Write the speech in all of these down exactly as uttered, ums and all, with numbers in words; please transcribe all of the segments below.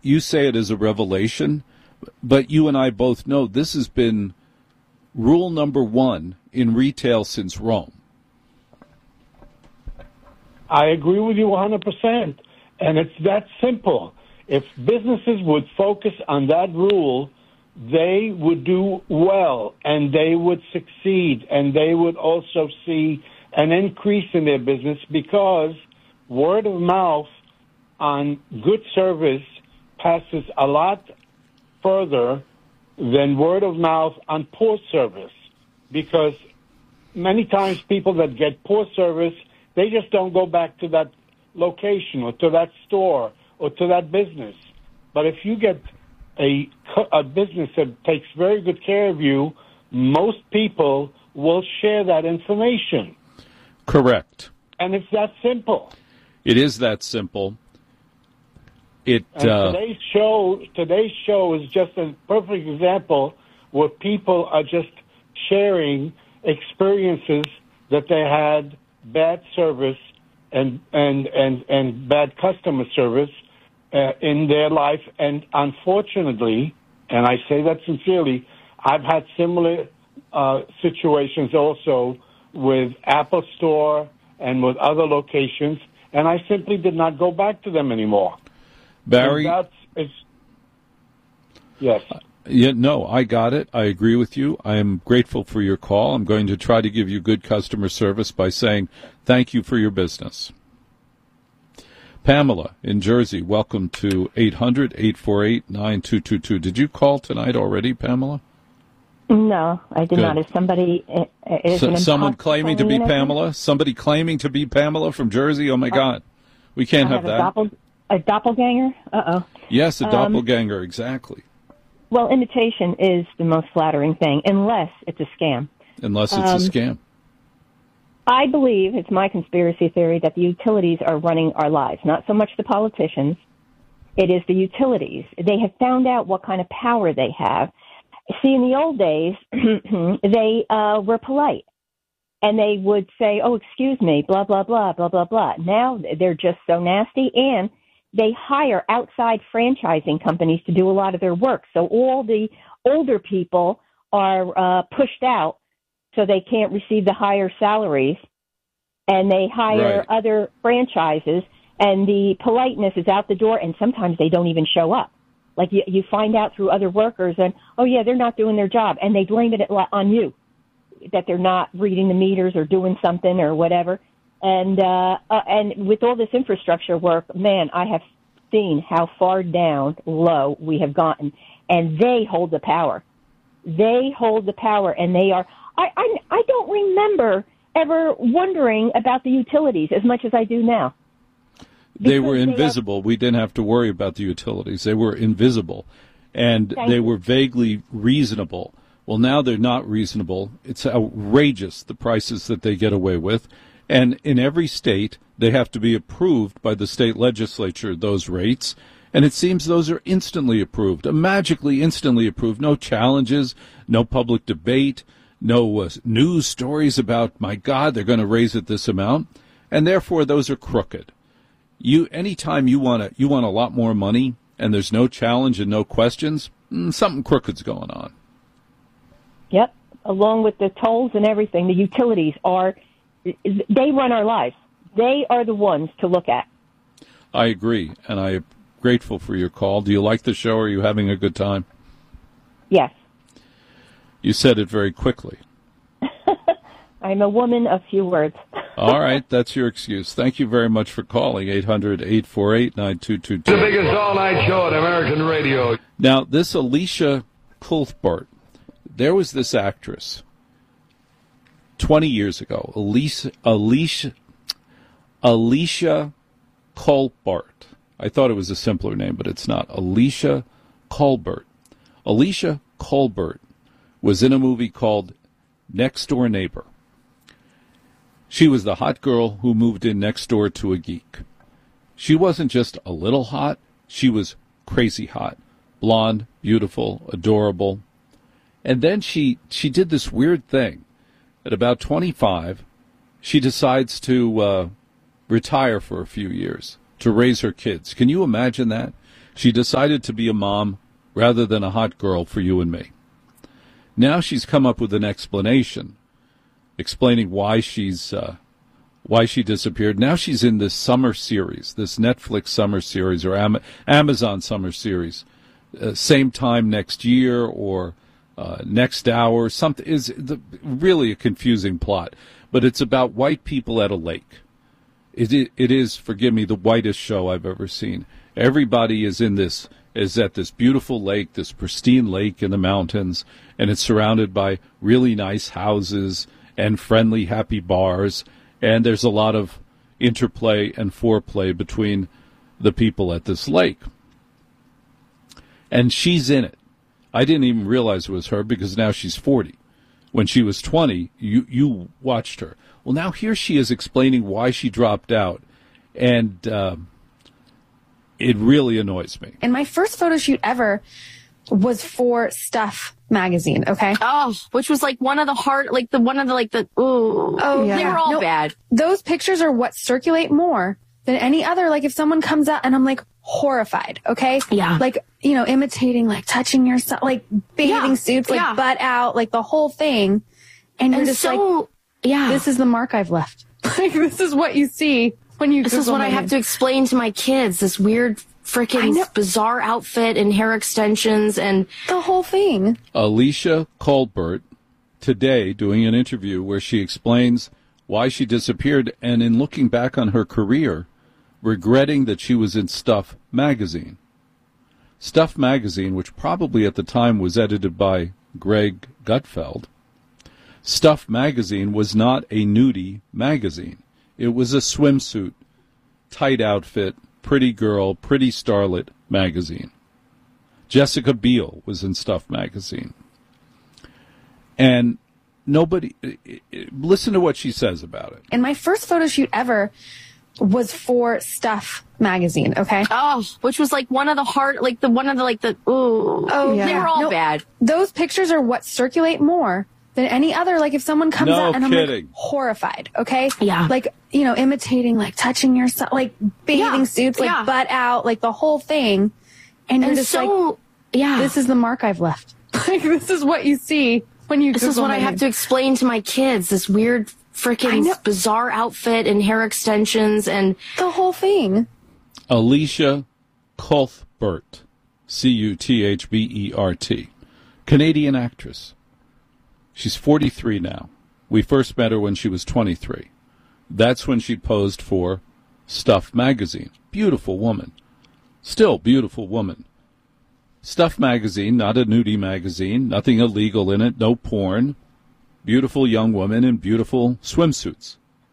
you say it is a revelation, but you and I both know this has been rule number one in retail since Rome. I agree with you one hundred percent. And it's that simple. If businesses would focus on that rule, they would do well, and they would succeed, and they would also see an increase in their business, because word of mouth on good service passes a lot further than word of mouth on poor service, because many times people that get poor service, they just don't go back to that location or to that store or to that business. But if you get a, a business that takes very good care of you, most people will share that information. Correct. And it's that simple. It is that simple. It and uh, today's show today's show is just a perfect example where people are just sharing experiences that they had bad service and and and, and bad customer service uh, in their life. And unfortunately, and I say that sincerely, I've had similar uh, situations also with Apple Store and with other locations, and I simply did not go back to them anymore. Barry, that's, it's, yes. Uh, yeah, no, I got it. I agree with you. I am grateful for your call. I'm going to try to give you good customer service by saying thank you for your business. Pamela in Jersey, welcome to eight hundred, eight four eight, nine two two two. Did you call tonight already, Pamela? No, I did Good. not. Is somebody uh, is so, an someone claiming to be anything? Pamela? Somebody claiming to be Pamela from Jersey? Oh my God, we can't I have, have that. A, doppel, a doppelganger? Uh oh. Yes, a um, doppelganger. Exactly. Well, imitation is the most flattering thing, unless it's a scam. Unless it's um, a scam. I believe, it's my conspiracy theory, that the utilities are running our lives, not so much the politicians. It is the utilities. They have found out what kind of power they have. See, in the old days, they uh, were polite, and they would say, oh, excuse me, blah, blah, blah, blah, blah, blah. Now they're just so nasty, and they hire outside franchising companies to do a lot of their work. So all the older people are uh, pushed out, so they can't receive the higher salaries, and they hire right. other franchises, and the politeness is out the door, and sometimes they don't even show up. Like you, you find out through other workers, and, oh, yeah, they're not doing their job, and they blame it on you, that they're not reading the meters or doing something or whatever. And uh, uh, and with all this infrastructure work, man, I have seen how far down low we have gotten, and they hold the power. They hold the power, and they are. I I, I don't remember ever wondering about the utilities as much as I do now. They were invisible. They are, we didn't have to worry about the utilities. They were invisible, and they you. were vaguely reasonable. Well, now they're not reasonable. It's outrageous, the prices that they get away with. And in every state, they have to be approved by the state legislature, those rates. And it seems those are instantly approved, magically instantly approved. No challenges, no public debate, no uh, news stories about, my God, they're going to raise it this amount. And therefore, those are crooked. You, anytime you want to, you want a lot more money and there's no challenge and no questions, mm, something crooked's going on. Yep. Along with the tolls and everything, the utilities are, they run our lives. They are the ones to look at. I agree, and I am grateful for your call. Do you like the show? Are you having a good time? Yes. You said it very quickly. I'm a woman of few words. All right, that's your excuse. Thank you very much for calling, eight hundred, eight four eight, nine two two two. The biggest all-night show on American radio. Now, this Alicia Cuthbert, there was this actress twenty years ago, Alicia, Alicia, Alicia Colbert. I thought it was a simpler name, but it's not. Alicia Colbert. Alicia Colbert was in a movie called Next Door Neighbor. She was the hot girl who moved in next door to a geek. She wasn't just a little hot, she was crazy hot. Blonde, beautiful, adorable. And then she, she did this weird thing. At about twenty-five, she decides to uh, retire for a few years to raise her kids. Can you imagine that? She decided to be a mom rather than a hot girl for you and me. Now she's come up with an explanation, explaining why she's uh, why she disappeared. Now she's in this summer series, this Netflix summer series or Am- Amazon summer series, uh, same time next year or uh, next hour. Something is the, really a confusing plot, but it's about white people at a lake. It, it, it is, forgive me, the whitest show I've ever seen. Everybody is in this, is at this beautiful lake, this pristine lake in the mountains, and it's surrounded by really nice houses and friendly, happy bars, and there's a lot of interplay and foreplay between the people at this lake. And she's in it. I didn't even realize it was her because now she's forty. When she was twenty, you, you watched her. Well, now here she is explaining why she dropped out, and uh, it really annoys me. And my first photo shoot ever was for Stuff magazine, okay? Oh, which was like one of the hard, like the one of the, like the, ooh. Oh, They yeah. were all No, bad. Those pictures are what circulate more than any other. Like if someone comes out and I'm like horrified, okay? Yeah. Like, you know, imitating, like touching yourself, like bathing Yeah. suits, like Yeah. butt out, like the whole thing. And you're And just so, like, yeah. this is the mark I've left. Like this is what you see when you This is Google what my I have name. to explain to my kids. This weird I freaking know. bizarre outfit and hair extensions and The whole thing. Alicia Colbert today doing an interview where she explains why she disappeared and in looking back on her career, regretting that she was in Stuff magazine. Stuff magazine, which probably at the time was edited by Greg Gutfeld. Stuff magazine was not a nudie magazine. It was a swimsuit, tight outfit, pretty girl, pretty starlet magazine. Jessica Biel was in Stuff magazine. And nobody, listen to what she says about it. And my first photo shoot ever was for Stuff magazine, okay? oh, which was like one of the hard, like the one of the, like the, ooh. Oh, They yeah. were all No, bad. Those pictures are what circulate more than any other. Like if someone comes No out and I'm kidding. like horrified, okay? Yeah. Like, you know, imitating, like touching yourself, like bathing Yeah. suits, like Yeah. butt out, like the whole thing. And you're And just so, like, yeah. this is the mark I've left. Like this is what you see when you This is Google what my I have name. to explain to my kids. This weird I freaking know. bizarre outfit and hair extensions and The whole thing. Alicia Cuthbert, C U T H B E R T, Canadian actress. She's forty-three now. We first met her when she was twenty-three. That's when she posed for Stuff magazine. Beautiful woman. Still beautiful woman. Stuff magazine, not a nudie magazine, nothing illegal in it, no porn. Beautiful young woman in beautiful swimsuits.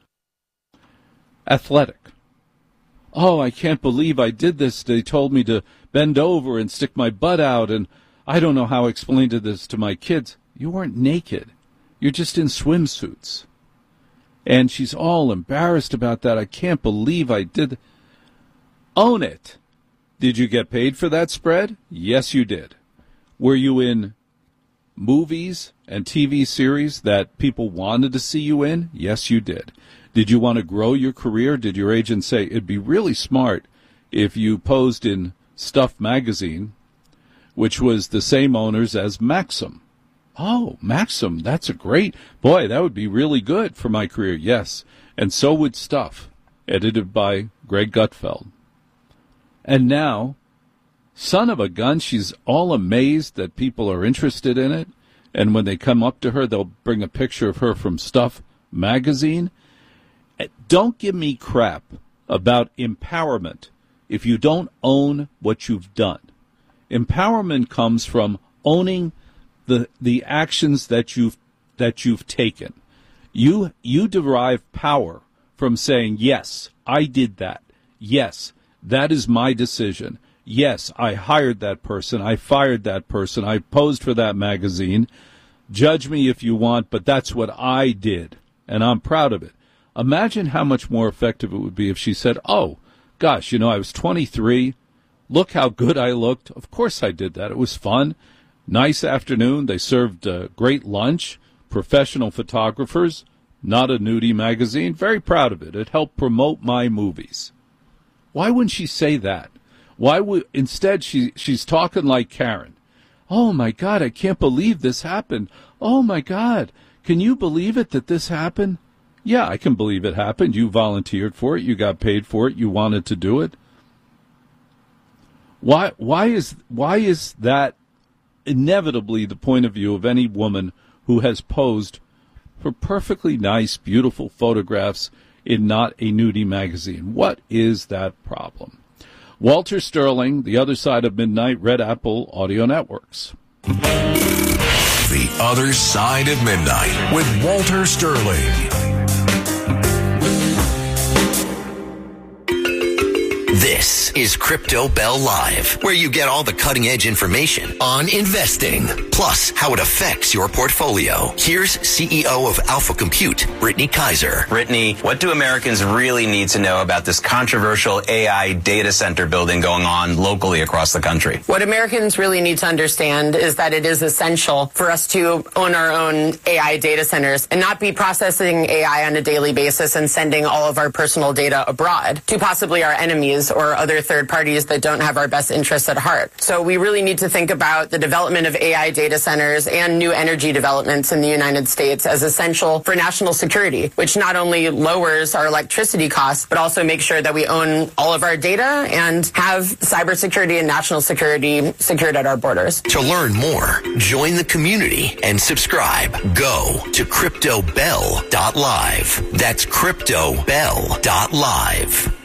Athletic. Oh, I can't believe I did this. They told me to bend over and stick my butt out, and I don't know how I explained this to my kids. You weren't naked. You're just in swimsuits. And she's all embarrassed about that. I can't believe I did. Own it. Did you get paid for that spread? Yes, you did. Were you in movies and T V series that people wanted to see you in? Yes, you did. Did you want to grow your career? Did your agent say it'd be really smart if you posed in Stuff magazine, which was the same owners as Maxim? Oh, Maxim, that's a great, boy, that would be really good for my career. Yes, and so would Stuff, edited by Greg Gutfeld. And now, son of a gun, she's all amazed that people are interested in it. And when they come up to her, they'll bring a picture of her from Stuff magazine. Don't give me crap about empowerment if you don't own what you've done. Empowerment comes from owning the the actions that you've that you've taken. You you derive power from saying, yes, I did that. Yes, that is my decision. Yes, I hired that person. I fired that person. I posed for that magazine. Judge me if you want, but that's what I did, and I'm proud of it. Imagine how much more effective it would be if she said, oh, gosh, you know, I was twenty-three. Look how good I looked. Of course I did that. It was fun. Nice afternoon. They served a great lunch. Professional photographers. Not a nudie magazine. Very proud of it. It helped promote my movies. Why wouldn't she say that? Why would instead she she's talking like Karen? Oh my God, I can't believe this happened. Oh my God, can you believe it that this happened? Yeah, I can believe it happened. You volunteered for it. You got paid for it. You wanted to do it. Why why is why is that inevitably the point of view of any woman who has posed for perfectly nice, beautiful photographs in not a nudie magazine? What is that problem? Walter Sterling, The Other Side of Midnight, Red Apple Audio Networks. The Other Side of Midnight with Walter Sterling. This is Crypto Bell Live, where you get all the cutting-edge information on investing, plus how it affects your portfolio. Here's C E O of Alpha Compute, Brittany Kaiser. Brittany, what do Americans really need to know about this controversial A I data center building going on locally across the country? What Americans really need to understand is that it is essential for us to own our own A I data centers and not be processing A I on a daily basis and sending all of our personal data abroad to possibly our enemies or other third parties that don't have our best interests at heart. So we really need to think about the development of A I data centers and new energy developments in the United States as essential for national security, which not only lowers our electricity costs, but also makes sure that we own all of our data and have cybersecurity and national security secured at our borders. To learn more, join the community and subscribe. Go to crypto bell dot live. That's crypto bell dot live.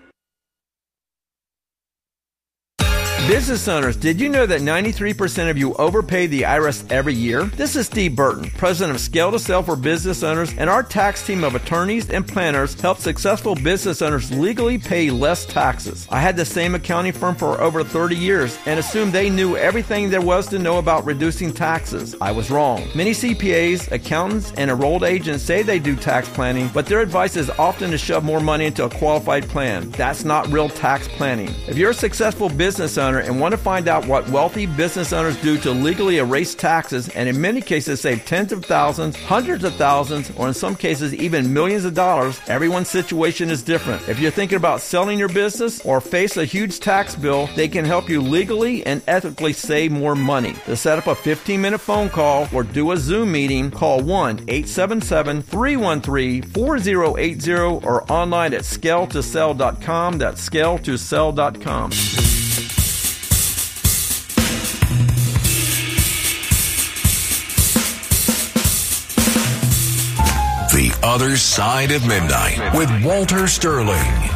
Business owners, did you know that ninety-three percent of you overpay the I R S every year? This is Steve Burton, president of Scale to Sell for Business Owners, and our tax team of attorneys and planners help successful business owners legally pay less taxes. I had the same accounting firm for over thirty years and assumed they knew everything there was to know about reducing taxes. I was wrong. Many C P As, accountants, and enrolled agents say they do tax planning, but their advice is often to shove more money into a qualified plan. That's not real tax planning. If you're a successful business owner and want to find out what wealthy business owners do to legally erase taxes and in many cases save tens of thousands, hundreds of thousands, or in some cases even millions of dollars, everyone's situation is different. If you're thinking about selling your business or face a huge tax bill, they can help you legally and ethically save more money. To set up a fifteen minute phone call or do a Zoom meeting, call one eight seven seven, three one three, four zero eight zero or online at scale to sell dot com. That's scale to sell dot com. The Other Side of Midnight with Walter Sterling.